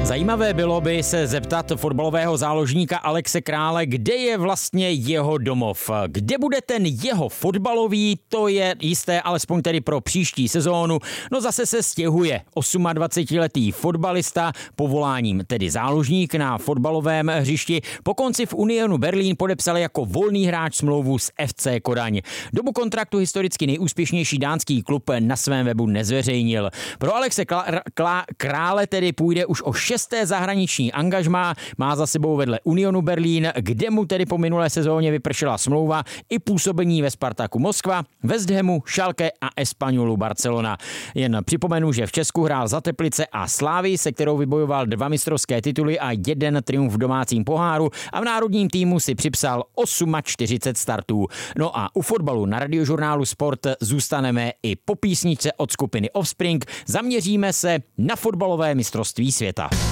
Zajímavé bylo by se zeptat fotbalového záložníka Alexe Krále, kde je vlastně jeho domov. Kde bude ten jeho fotbalový, to je jisté, alespoň tedy pro příští sezónu. No zase se stěhuje 28letý fotbalista, povoláním tedy záložník na fotbalovém hřišti. Po konci v Unionu Berlín podepsal jako volný hráč smlouvu s FC Kodaň. Dobu kontraktu historicky nejúspěšnější dánský klub na svém webu nezveřejnil. Pro Alexe Krále tedy půjde už o 6. zahraniční angažmá, má za sebou vedle Unionu Berlín, kde mu tedy po minulé sezóně vypršela smlouva, i působení ve Spartaku Moskva, West Hamu, Schalke a Espanyolu Barcelona. Jen připomenu, že v Česku hrál za Teplice a Slávii, se kterou vybojoval 2 mistrovské tituly a 1 triumf v domácím poháru, a v národním týmu si připsal 48 startů. No a u fotbalu na Radiožurnálu Sport zůstaneme i po písničce od skupiny Offspring. Zaměříme se na fotbalové mistrovství světa.